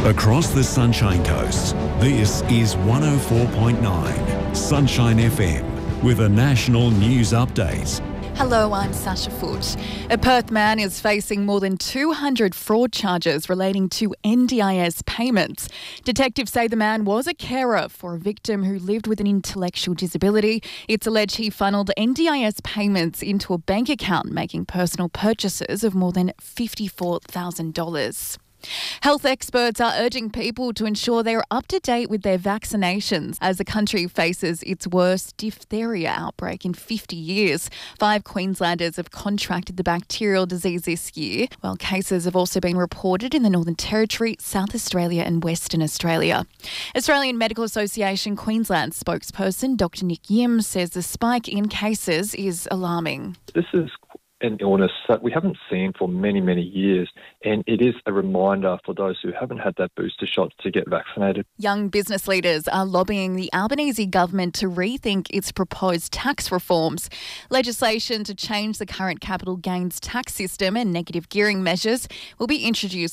Across the Sunshine Coast, this is 104.9 Sunshine FM with a national news update. Hello, I'm Sasha Foote. A Perth man is facing more than 200 fraud charges relating to NDIS payments. Detectives say the man was a carer for a victim who lived with an intellectual disability. It's alleged he funneled NDIS payments into a bank account, making personal purchases of more than $54,000. Health experts are urging people to ensure they are up to date with their vaccinations as the country faces its worst diphtheria outbreak in 50 years. 5 Queenslanders have contracted the bacterial disease this year, while cases have also been reported in the Northern Territory, South Australia and Western Australia. Australian Medical Association Queensland spokesperson Dr Nick Yim says the spike in cases is alarming. This is an illness that we haven't seen for many, many years, and it is a reminder for those who haven't had that booster shot to get vaccinated. Young business leaders are lobbying the Albanese government to rethink its proposed tax reforms. Legislation to change the current capital gains tax system and negative gearing measures will be introduced